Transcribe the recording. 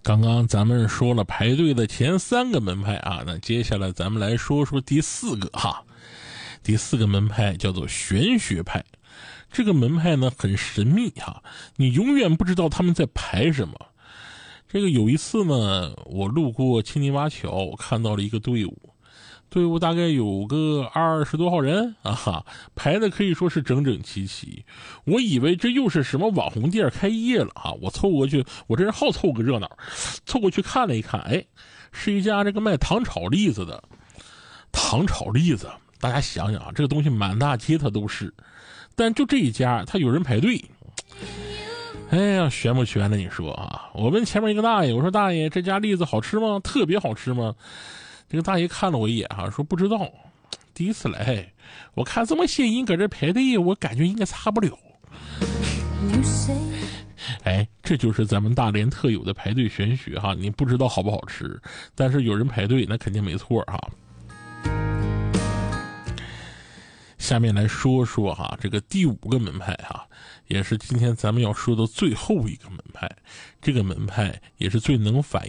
刚刚咱们说了排队的前3个门派啊，那接下来咱们来说说第4个哈。第4个门派叫做玄学派，这个门派呢很神秘哈，你永远不知道他们在排什么。这个有一次呢，我路过青泥洼桥，我看到了一个队伍大概有个20多号人啊哈，排的可以说是整整齐齐。我以为这又是什么网红店开业了啊！我凑过去，我这人好凑个热闹，凑过去看了一看，哎，是一家这个卖糖炒栗子的。糖炒栗子，大家想想啊，这个东西满大街它都是，但就这一家，它有人排队。哎呀，悬不悬的你说啊？我问前面一个大爷，我说大爷，这家栗子好吃吗？特别好吃吗？这个大爷看了我一眼哈，说不知道，第一次来，我看这么些人搁这排队，我感觉应该差不了。哎，这就是咱们大连特有的排队玄学哈，你不知道好不好吃，但是有人排队那肯定没错哈。下面来说说哈，这个第5个门派哈，也是今天咱们要说的最后一个门派，这个门派也是最能反映